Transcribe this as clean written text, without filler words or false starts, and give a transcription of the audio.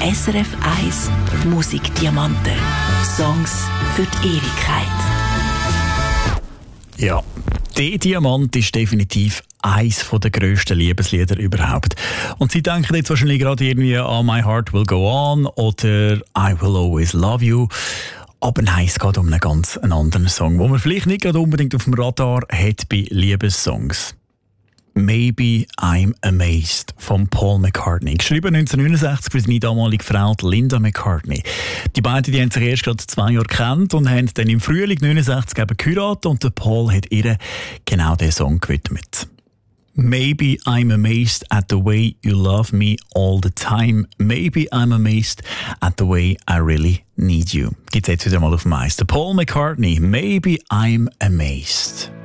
SRF 1 Musikdiamanten. Songs für die Ewigkeit. Ja, der Diamant ist definitiv eines der grössten Liebeslieder überhaupt. Und Sie denken jetzt wahrscheinlich gerade irgendwie an «My Heart Will Go On» oder «I Will Always Love You». Aber nein, es geht um einen ganz anderen Song, den man vielleicht nicht gerade unbedingt auf dem Radar hat bei Liebessongs. «Maybe I'm Amazed» von Paul McCartney. Geschrieben 1969 für seine damalige Frau Linda McCartney. Die beiden haben sich erst gerade 2 Jahre gekannt und haben dann im Frühling 1969 eben geheiratet und der Paul hat ihr genau diesen Song gewidmet. Maybe I'm amazed at the way you love me all the time. Maybe I'm amazed at the way I really need you. Gibt's jetzt wieder mal auf dem Eis. Der Paul McCartney, Maybe I'm amazed.